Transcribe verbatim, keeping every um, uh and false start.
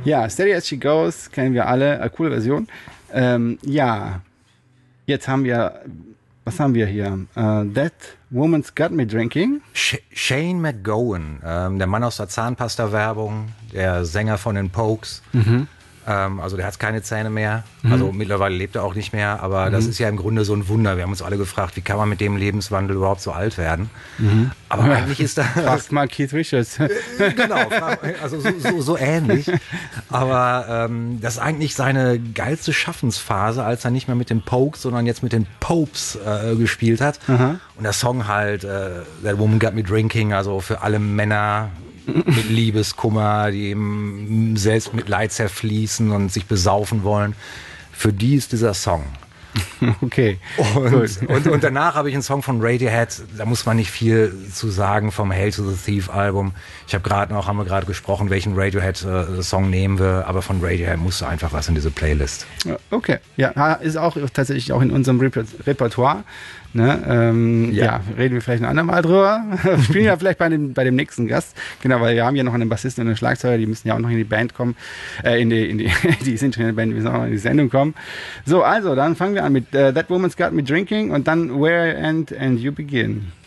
Ja, Steady as she goes, kennen wir alle, eine coole Version. Ähm, ja, jetzt haben wir, was haben wir hier? Uh, That Woman's Got Me Drinking. Sh- Shane McGowan, ähm, der Mann aus der Zahnpasta-Werbung, der Sänger von den Pokes. Mhm. Ähm, also der hat keine Zähne mehr. Mhm. Also mittlerweile lebt er auch nicht mehr. Aber mhm. das ist ja im Grunde so ein Wunder. Wir haben uns alle gefragt, wie kann man mit dem Lebenswandel überhaupt so alt werden? Mhm. Aber ja, eigentlich ist das... Fragt mal Keith Richards. Genau, also so, so, so ähnlich. Aber ähm, das ist eigentlich seine geilste Schaffensphase, als er nicht mehr mit den Pokes, sondern jetzt mit den Popes äh, gespielt hat. Mhm. Und der Song halt, äh, That Woman Got Me Drinking, also für alle Männer... mit Liebeskummer, die eben selbst mit Leid zerfließen und sich besaufen wollen. Für die ist dieser Song. Okay. Und, und, und danach habe ich einen Song von Radiohead, da muss man nicht viel zu sagen, vom Hail to the Thief Album. Ich habe gerade noch, haben wir gerade gesprochen, welchen Radiohead-Song nehmen wir, aber von Radiohead musste einfach was in diese Playlist. Okay, ja, ist auch tatsächlich auch in unserem Reper- Repertoire. Ne, ähm, ja. ja, reden wir vielleicht ein andermal drüber. Spielen ja vielleicht bei dem, bei dem nächsten Gast. Genau, weil wir haben ja noch einen Bassisten und einen Schlagzeuger, die müssen ja auch noch in die Band kommen, äh, in die, in die, die sind schon in der Band, die müssen auch noch in die Sendung kommen. So, also, dann fangen wir an mit uh, That Woman's Got Me Drinking und dann Where I End and You Begin.